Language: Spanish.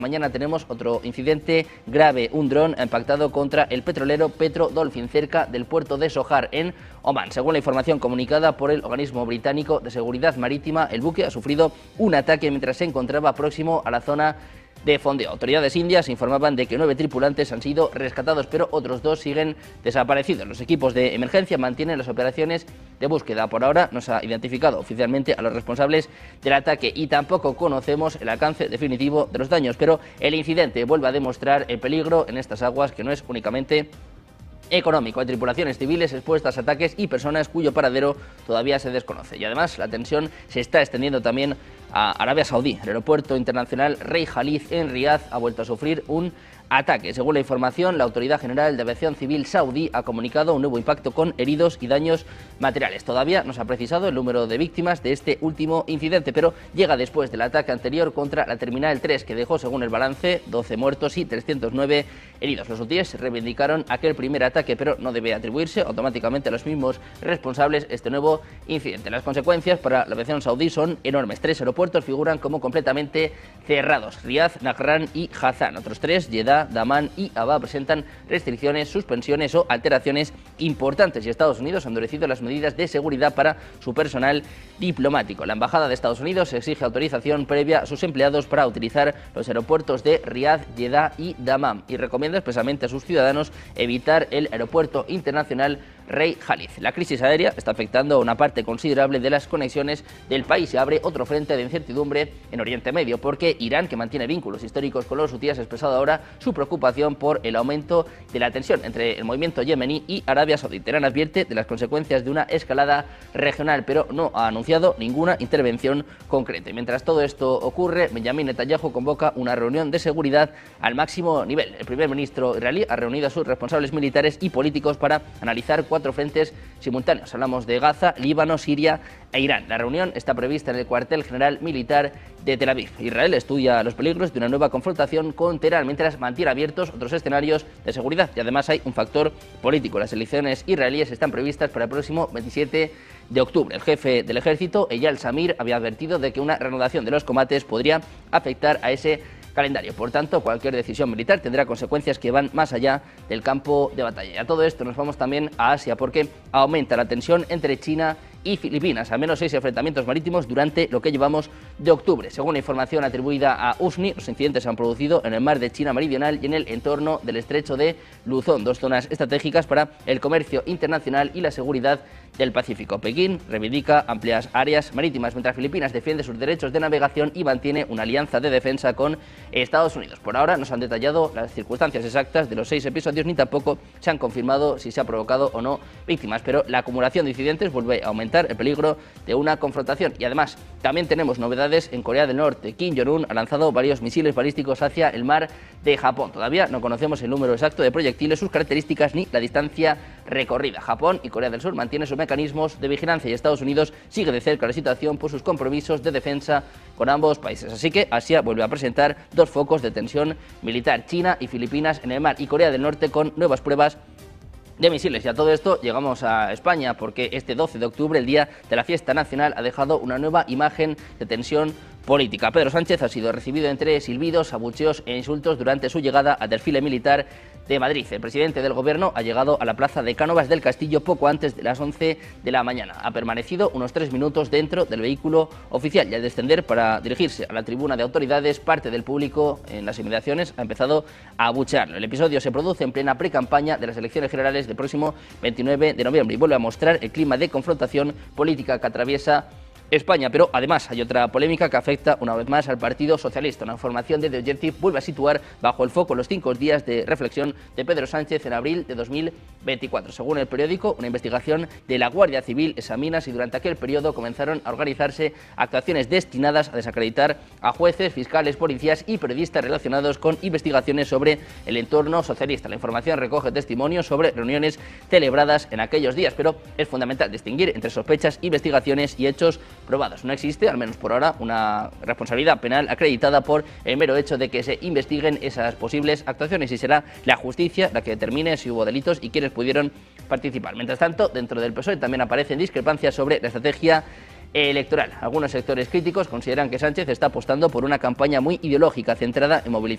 Mañana tenemos otro incidente grave. Un dron ha impactado contra el petrolero Petro Dolphin cerca del puerto de Sohar, en Omán. Según la información comunicada por el organismo británico de seguridad marítima, el buque ha sufrido un ataque mientras se encontraba próximo a la zona de fondeo. Autoridades indias informaban de que 9 tripulantes han sido rescatados, pero otros 2 siguen desaparecidos. Los equipos de emergencia mantienen las operaciones de búsqueda. Por ahora no se ha identificado oficialmente a los responsables del ataque y tampoco conocemos el alcance definitivo de los daños, pero el incidente vuelve a demostrar el peligro en estas aguas, que no es únicamente económico. Hay tripulaciones civiles expuestas a ataques y personas cuyo paradero todavía se desconoce. Y además la tensión se está extendiendo también a Arabia Saudí. El aeropuerto internacional Rey Khalid en Riad ha vuelto a sufrir un ataque. Según la información, la Autoridad General de Aviación Civil saudí ha comunicado un nuevo impacto con heridos y daños materiales. Todavía no se ha precisado el número de víctimas de este último incidente, pero llega después del ataque anterior contra la Terminal 3, que dejó, según el balance, 12 muertos y 309 heridos. Los hutíes reivindicaron aquel primer ataque, pero no debe atribuirse automáticamente a los mismos responsables este nuevo incidente. Las consecuencias para la aviación saudí son enormes. 3 aeropuertos figuran como completamente cerrados: Riad, Najran y Hazán. Otros 3, Jeddah, Damán y Aba, presentan restricciones, suspensiones o alteraciones importantes, y Estados Unidos ha endurecido las medidas de seguridad para su personal diplomático. La Embajada de Estados Unidos exige autorización previa a sus empleados para utilizar los aeropuertos de Riad, Jeddah y Damán, y recomienda expresamente a sus ciudadanos evitar el aeropuerto internacional Rey Khalid. La crisis aérea está afectando a una parte considerable de las conexiones del país y abre otro frente de incertidumbre en Oriente Medio, porque Irán, que mantiene vínculos históricos con los hutíes, ha expresado ahora su preocupación por el aumento de la tensión entre el movimiento yemení y Arabia Saudí. Teherán advierte de las consecuencias de una escalada regional, pero no ha anunciado ninguna intervención concreta. Y mientras todo esto ocurre, Benjamin Netanyahu convoca una reunión de seguridad al máximo nivel. El primer ministro israelí ha reunido a sus responsables militares y políticos para analizar 4 frentes simultáneos. Hablamos de Gaza, Líbano, Siria e Irán. La reunión está prevista en el cuartel general militar de Tel Aviv. Israel estudia los peligros de una nueva confrontación con Teherán, mientras mantiene abiertos otros escenarios de seguridad. Y además hay un factor político. Las elecciones israelíes están previstas para el próximo 27 de octubre. El jefe del ejército, Eyal Zamir, había advertido de que una reanudación de los combates podría afectar a ese calendario. Por tanto, cualquier decisión militar tendrá consecuencias que van más allá del campo de batalla. Y a todo esto nos vamos también a Asia, porque aumenta la tensión entre China y Filipinas. Al menos 6 enfrentamientos marítimos durante lo que llevamos de octubre. Según la información atribuida a USNI, los incidentes se han producido en el mar de China Meridional y en el entorno del estrecho de Luzón, 2 zonas estratégicas para el comercio internacional y la seguridad del Pacífico. Pekín reivindica amplias áreas marítimas, mientras Filipinas defiende sus derechos de navegación y mantiene una alianza de defensa con Estados Unidos. Por ahora no se han detallado las circunstancias exactas de los 6 episodios, ni tampoco se han confirmado si se ha provocado o no víctimas, pero la acumulación de incidentes vuelve a aumentar el peligro de una confrontación. Y además también tenemos novedades en Corea del Norte. Kim Jong-un ha lanzado varios misiles balísticos hacia el mar de Japón. Todavía no conocemos el número exacto de proyectiles, sus características ni la distancia recorrida. Japón y Corea del Sur mantienen sus mecanismos de vigilancia y Estados Unidos sigue de cerca la situación por sus compromisos de defensa con ambos países. Así que Asia vuelve a presentar 2 focos de tensión militar: China y Filipinas en el mar, y Corea del Norte con nuevas pruebas de misiles. Y a todo esto llegamos a España, porque este 12 de octubre, el día de la fiesta nacional, ha dejado una nueva imagen de tensión política. Pedro Sánchez ha sido recibido entre silbidos, abucheos e insultos durante su llegada al desfile militar de Madrid. El presidente del Gobierno ha llegado a la plaza de Cánovas del Castillo poco antes de las 11 de la mañana. Ha permanecido unos 3 minutos dentro del vehículo oficial y al descender para dirigirse a la tribuna de autoridades, parte del público en las inmediaciones ha empezado a abuchearlo. El episodio se produce en plena precampaña de las elecciones generales del próximo 29 de noviembre y vuelve a mostrar el clima de confrontación política que atraviesa España. Pero además hay otra polémica que afecta una vez más al Partido Socialista. Una información de The Objective vuelve a situar bajo el foco los 5 días de reflexión de Pedro Sánchez en abril de 2024. Según el periódico, una investigación de la Guardia Civil examina si durante aquel periodo comenzaron a organizarse actuaciones destinadas a desacreditar a jueces, fiscales, policías y periodistas relacionados con investigaciones sobre el entorno socialista. La información recoge testimonios sobre reuniones celebradas en aquellos días, pero es fundamental distinguir entre sospechas, investigaciones y hechos probados. No existe, al menos por ahora, una responsabilidad penal acreditada por el mero hecho de que se investiguen esas posibles actuaciones, y será la justicia la que determine si hubo delitos y quiénes pudieron participar. Mientras tanto, dentro del PSOE también aparecen discrepancias sobre la estrategia electoral. Algunos sectores críticos consideran que Sánchez está apostando por una campaña muy ideológica centrada en movilizar